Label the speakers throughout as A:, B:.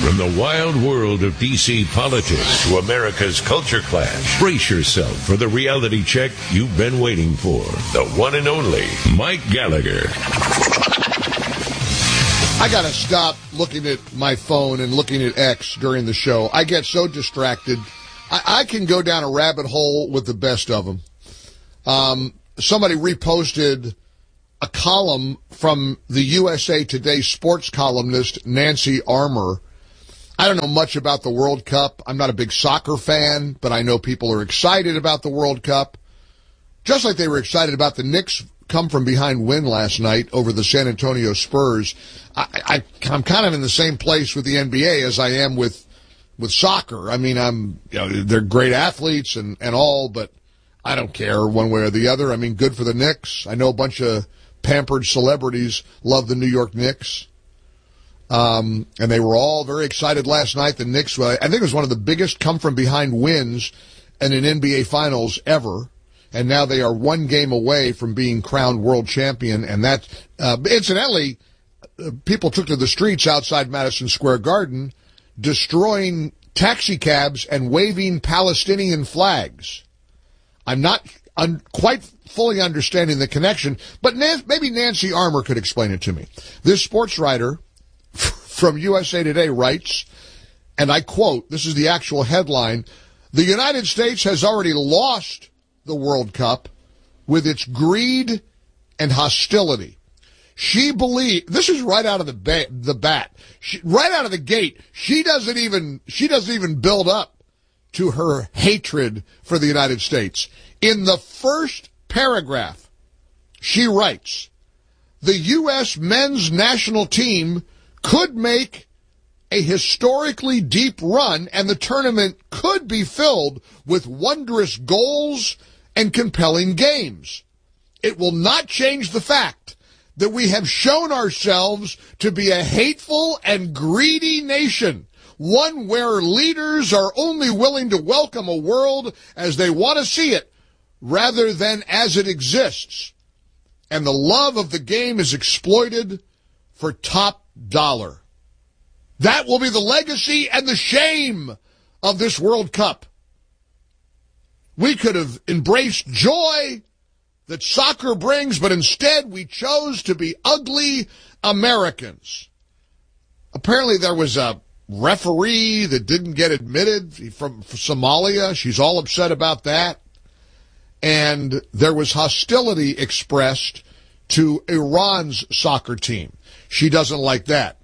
A: From the wild world of D.C. politics to America's culture clash, brace yourself for the reality check you've been waiting for. The one and only Mike Gallagher.
B: I got to stop looking at my phone and looking at X during the show. I get so distracted. I can go down a rabbit hole with the best of them. Somebody reposted a column from the USA Today sports columnist Nancy Armour. I don't know much about the World Cup. I'm not a big soccer fan, but I know people are excited about the World Cup. Just like they were excited about the Knicks come-from-behind win last night over the San Antonio Spurs. I'm kind of in the same place with the NBA as I am with soccer. I mean, they're great athletes and all, but I don't care one way or the other. I mean, good for the Knicks. I know a bunch of pampered celebrities love the New York Knicks. And they were all very excited last night. The Knicks, I think it was one of the biggest come-from-behind wins in an NBA Finals ever. And now they are one game away from being crowned world champion. And that, incidentally, people took to the streets outside Madison Square Garden, destroying taxi cabs and waving Palestinian flags. I'm not quite fully understanding the connection, but maybe Nancy Armour could explain it to me. This sports writer from USA Today writes, and I quote, this is the actual headline, "The United States has already lost the World Cup with its greed and hostility." She believes, this is right out of the bat, right out of the gate. She doesn't even build up to her hatred for the United States. In the first paragraph, she writes, "The U.S. men's national team could make a historically deep run, and the tournament could be filled with wondrous goals and compelling games. It will not change the fact that we have shown ourselves to be a hateful and greedy nation, one where leaders are only willing to welcome a world as they want to see it rather than as it exists. And the love of the game is exploited for top dollar. That will be the legacy and the shame of this World Cup. We could have embraced joy that soccer brings, but instead we chose to be ugly Americans." Apparently there was a referee that didn't get admitted from Somalia. She's all upset about that. And there was hostility expressed to Iran's soccer team. She doesn't like that.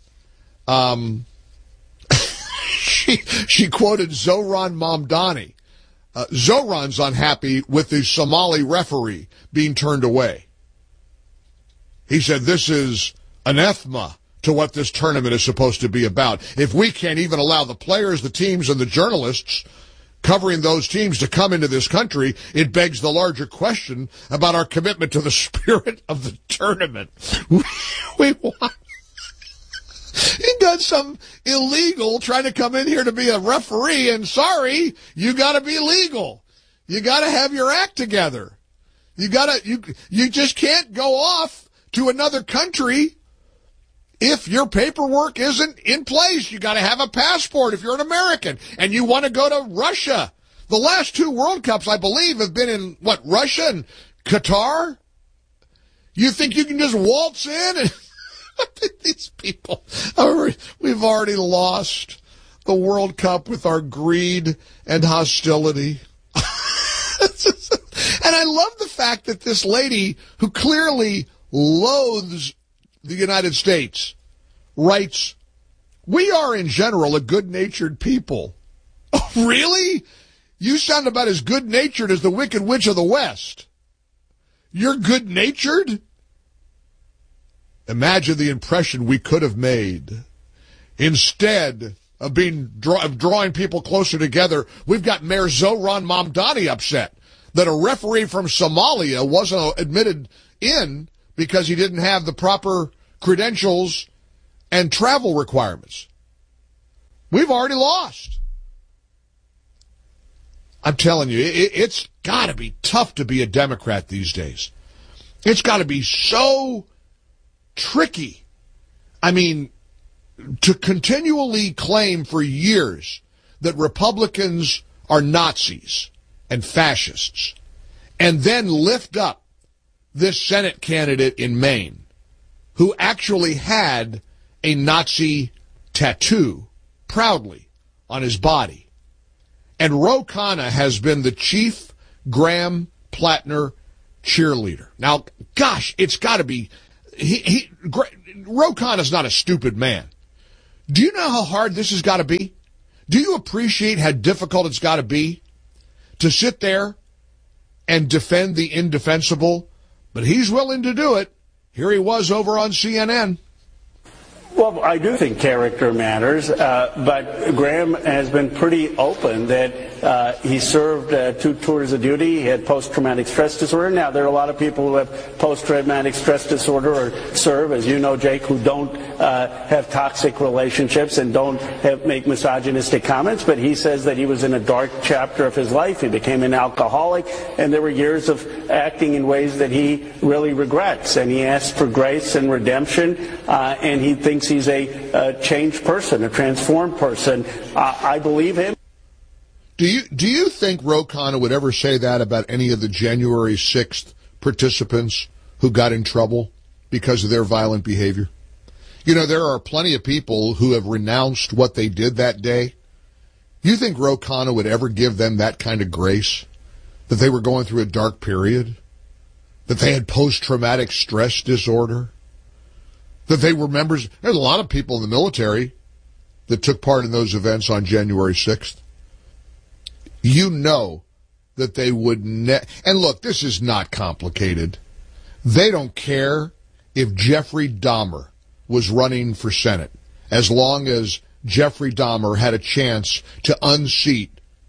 B: She quoted Zohran Mamdani. Zohran's unhappy with the Somali referee being turned away. He said, "This is anathema to what this tournament is supposed to be about. If we can't even allow the players, the teams, and the journalists covering those teams to come into this country, it begs the larger question about our commitment to the spirit of the tournament." We want... You got some illegal trying to come in here to be a referee, and sorry, you got to be legal. You got to have your act together. You just can't go off to another country if your paperwork isn't in place. You got to have a passport if you're an American, and you want to go to Russia. The last two World Cups, I believe, have been in, Russia and Qatar? You think you can just waltz in and... These people, we've already lost the World Cup with our greed and hostility. And I love the fact that this lady, who clearly loathes the United States, writes, "We are in general a good-natured people." Oh, really? You sound about as good-natured as the Wicked Witch of the West. You're good-natured? Imagine the impression we could have made. Instead of drawing people closer together, we've got Mayor Zohran Mamdani upset that a referee from Somalia wasn't admitted in because he didn't have the proper credentials and travel requirements. We've already lost. I'm telling you, it's got to be tough to be a Democrat these days. It's got to be so tricky. I mean, to continually claim for years that Republicans are Nazis and fascists, and then lift up this Senate candidate in Maine who actually had a Nazi tattoo proudly on his body. And Ro Khanna has been the chief Graham Plattner cheerleader. Now, gosh, it's got to be... Ro Khanna's not a stupid man. Do you know how hard this has got to be? Do you appreciate how difficult it's got to be to sit there and defend the indefensible? But he's willing to do it. Here he was over on CNN.
C: Well, I do think character matters, but Graham has been pretty open that he served 2 tours of duty. He had post-traumatic stress disorder. Now, there are a lot of people who have post-traumatic stress disorder or serve, as you know, Jake, who don't have toxic relationships and don't make misogynistic comments, but he says that he was in a dark chapter of his life. He became an alcoholic, and there were years of acting in ways that he really regrets, and he asked for grace and redemption, and he thinks he's a changed person, a transformed person. I believe him.
B: Do you think Ro Khanna would ever say that about any of the January 6th participants who got in trouble because of their violent behavior? You know, there are plenty of people who have renounced what they did that day. You think Ro Khanna would ever give them that kind of grace? That they were going through a dark period? That they had post-traumatic stress disorder? That they were members... There's a lot of people in the military that took part in those events on January 6th. You know that they would... And look, this is not complicated. They don't care if Jeffrey Dahmer was running for Senate, as long as Jeffrey Dahmer had a chance to unseat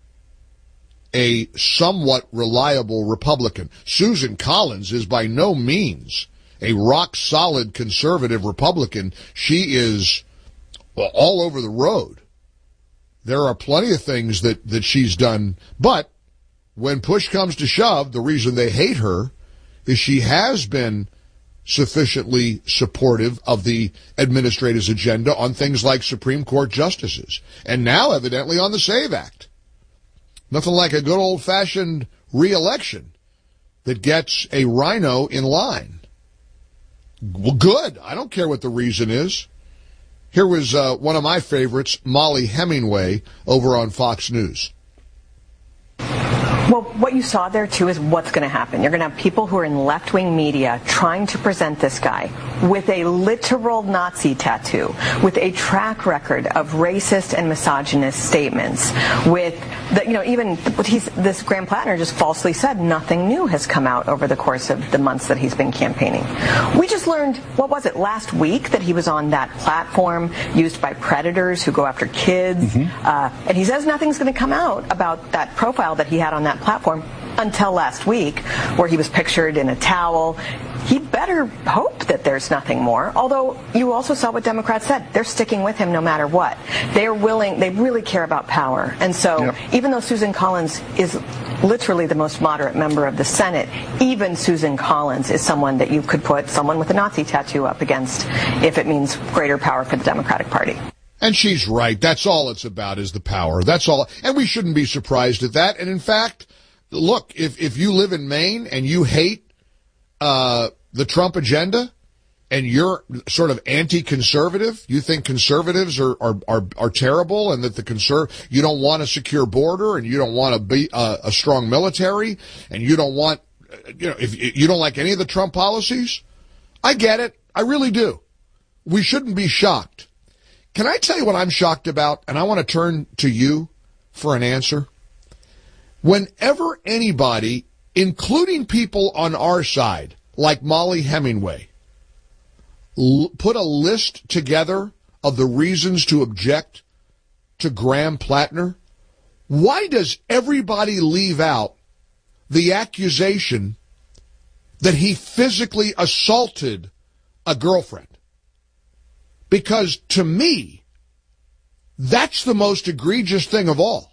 B: a somewhat reliable Republican. Susan Collins is by no means a rock-solid conservative Republican. She is all over the road. There are plenty of things that she's done, but when push comes to shove, the reason they hate her is she has been sufficiently supportive of the administrator's agenda on things like Supreme Court justices, and now evidently on the SAVE Act. Nothing like a good old-fashioned re-election that gets a rhino in line. Well, good. I don't care what the reason is. Here was one of my favorites, Molly Hemingway, over on Fox News.
D: Well, what you saw there, too, is what's going to happen. You're going to have people who are in left-wing media trying to present this guy with a literal Nazi tattoo, with a track record of racist and misogynist statements, with, even this Graham Plattner just falsely said nothing new has come out over the course of the months that he's been campaigning. We just learned, last week, that he was on that platform used by predators who go after kids, and he says nothing's going to come out about that profile that he had on that platform until last week, where he was pictured in a towel. He better hope that there's nothing more, although you also saw what Democrats said. They're sticking with him no matter what. They really care about power. And so even though Susan Collins is literally the most moderate member of the Senate, even Susan Collins is someone that you could put someone with a Nazi tattoo up against if it means greater power for the Democratic Party.
B: And she's right. That's all it's about, is the power. That's all. And we shouldn't be surprised at that. And in fact, look, if you live in Maine and you hate the Trump agenda and you're sort of anti-conservative, you think conservatives are terrible, and that you don't want a secure border, and you don't want to be a strong military, and you don't want, if you don't like any of the Trump policies, I get it. I really do. We shouldn't be shocked. Can I tell you what I'm shocked about? And I want to turn to you for an answer. Whenever anybody, including people on our side, like Molly Hemingway, put a list together of the reasons to object to Graham Plattner, why does everybody leave out the accusation that he physically assaulted a girlfriend? Because to me, that's the most egregious thing of all.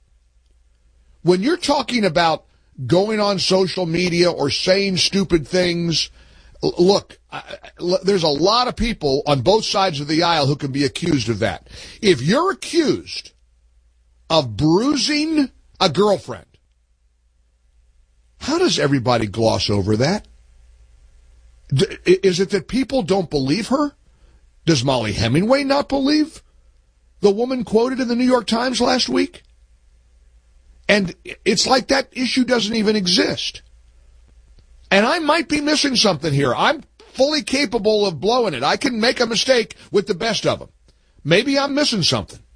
B: When you're talking about going on social media or saying stupid things Look, there's a lot of people on both sides of the aisle who can be accused of that. If you're accused of bruising a girlfriend, how does everybody gloss over that? Is it that people don't believe her? Does Molly Hemingway not believe the woman quoted in the New York Times last week? And it's like that issue doesn't even exist. And I might be missing something here. I'm fully capable of blowing it. I can make a mistake with the best of them. Maybe I'm missing something.